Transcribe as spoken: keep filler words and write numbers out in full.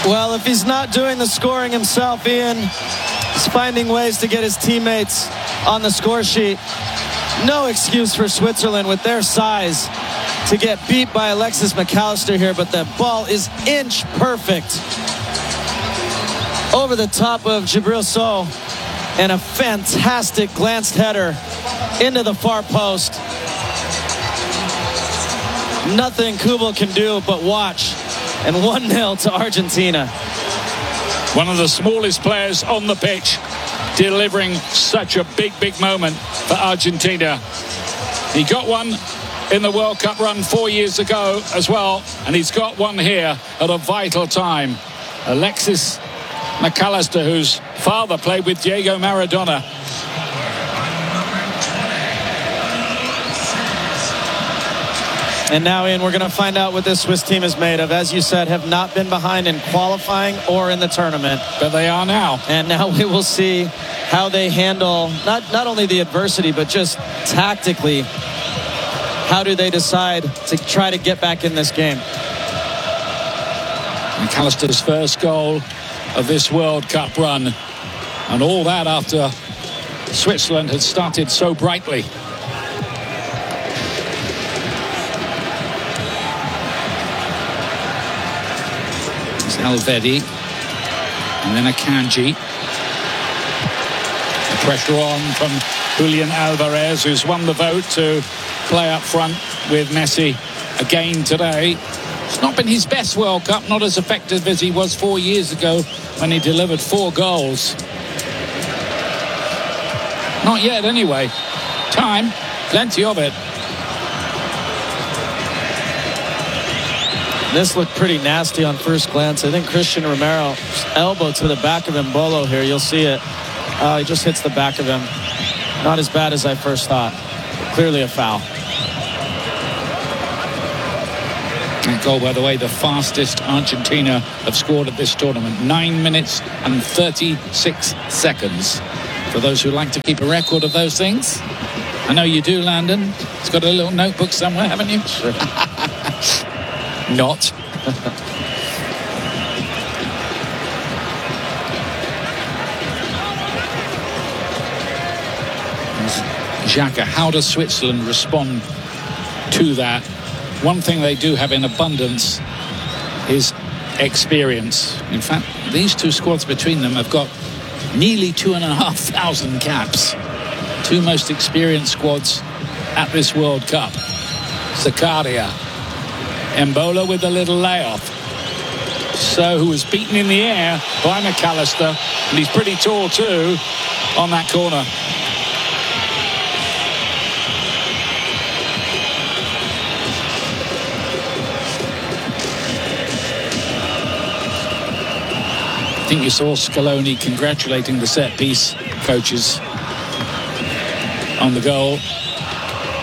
Well, if he's not doing the scoring himself, Ian, he's finding ways to get his teammates on the score sheet. No excuse for Switzerland with their size to get beat by Alexis McAllister here, but the ball is inch perfect over the top of Djibril Sow, and a fantastic glanced header into the far post. Nothing Kubel can do but watch, and one nil to Argentina. One of the smallest players on the pitch, delivering such a big, big moment for Argentina. He got one in the World Cup run four years ago as well, and he's got one here at a vital time. Alexis McAllister, whose father played with Diego Maradona. And now, Ian, we're going to find out what this Swiss team is made of. As you said, have not been behind in qualifying or in the tournament. But they are now. And now we will see how they handle not, not only the adversity, but just tactically, how do they decide to try to get back in this game? McAllister's first goal of this World Cup run. And all that after Switzerland had started so brightly. Elvedi, and then Akanji. The pressure on from Julian Alvarez, who's won the vote to play up front with Messi again today. It's not been his best World Cup, not as effective as he was four years ago when he delivered four goals. Not yet, anyway. Time, plenty of it. This looked pretty nasty on first glance. I think Christian Romero elbow to the back of Embolo here. You'll see it. Uh, he just hits the back of him. Not as bad as I first thought. Clearly a foul. That goal, by the way, the fastest Argentina have scored at this tournament. Nine minutes and thirty-six seconds. For those who like to keep a record of those things. I know you do, Landon. It's got a little notebook somewhere, haven't you? Sure. Not. Xhaka, how does Switzerland respond to that? One thing they do have in abundance is experience. In fact, these two squads between them have got nearly two and a half thousand caps. Two most experienced squads at this World Cup. Zakaria. Embolo with a little layoff. So, who was beaten in the air by McAllister, and he's pretty tall too on that corner. I think you saw Scaloni congratulating the set piece coaches on the goal.